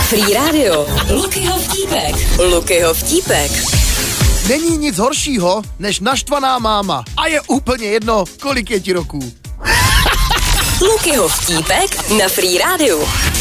Free Radio. Lukyho vtípek. Není nic horšího, než naštvaná máma. A je úplně jedno, kolik je ti roků. Lukyho vtípek na Free Radio.